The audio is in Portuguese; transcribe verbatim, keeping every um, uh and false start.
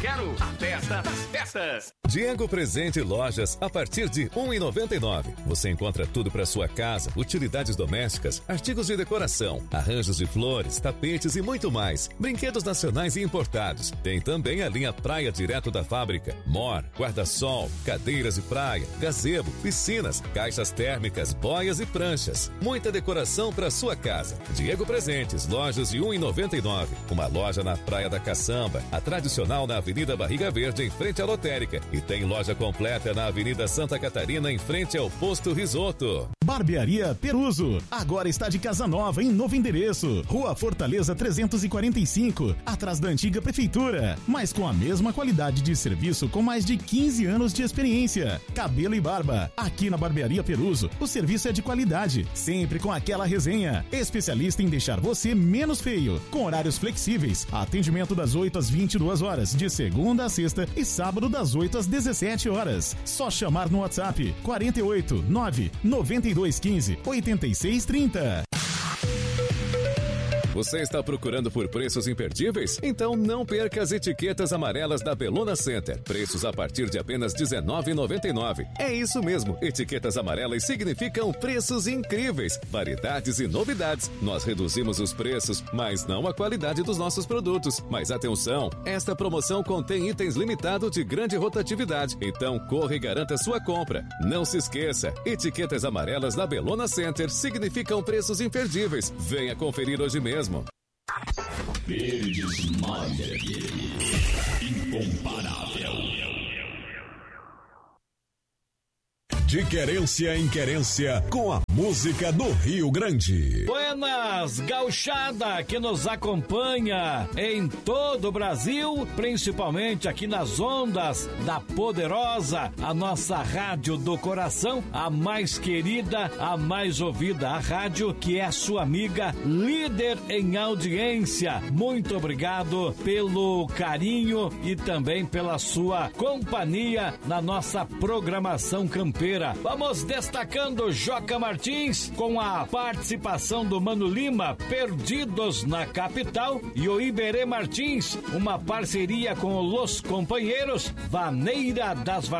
quero a festa das festas. Diego Presente Lojas a partir de um real e noventa e nove centavos. Você encontra tudo para sua casa, utilidades domésticas, artigos de decoração, arranjos de flores, tapetes e muito mais. Brinquedos nacionais e importados. Tem também a linha Praia direto da fábrica. Mor, guarda-sol, cadeiras de praia, gazebo, piscinas, caixas térmicas, boias e pranchas. Muita decoração para sua casa. Diego Presentes, lojas de um real e noventa e nove centavos. Uma loja na Praia da Caçamba, a tradicional na Avenida Barriga Verde, em frente à lotérica. E tem loja completa na Avenida Santa Catarina, em frente ao Posto Risoto. Barbearia Peruso, agora está de casa nova em novo endereço. Rua Fortaleza trezentos e quarenta e cinco, atrás da antiga prefeitura, mas com a mesma qualidade de serviço com mais de quinze anos de experiência. Cabelo e barba, aqui na Barbearia Peruso, o serviço é de qualidade, sempre com aquela resenha. Especialista em deixar você menos feio, com horários flexíveis, atendimento das oito às vinte e duas horas, de segunda a sexta e sábado das oito às dezessete horas. Só chamar no WhatsApp quarenta e oito, nove, noventa e dois, quinze, oitenta e seis, trinta. Você está procurando por preços imperdíveis? Então não perca as etiquetas amarelas da Bellona Center. Preços a partir de apenas dezenove reais e noventa e nove centavos. É isso mesmo, etiquetas amarelas significam preços incríveis, variedades e novidades. Nós reduzimos os preços, mas não a qualidade dos nossos produtos. Mas atenção, esta promoção contém itens limitados de grande rotatividade. Então corra e garanta sua compra. Não se esqueça, etiquetas amarelas da Bellona Center significam preços imperdíveis. Venha conferir hoje mesmo. Verdes Mayer, incomparável. De querência em querência, com a música do Rio Grande. Buenas, gauchada que nos acompanha em todo o Brasil, principalmente aqui nas ondas da Poderosa, a nossa rádio do coração, a mais querida, a mais ouvida, a rádio que é sua amiga, líder em audiência. Muito obrigado pelo carinho e também pela sua companhia na nossa programação campeira. Vamos destacando Joca Martins com a participação do Mano Lima, Perdidos na Capital, e o Iberê Martins, uma parceria com os Companheiros, Vaneira das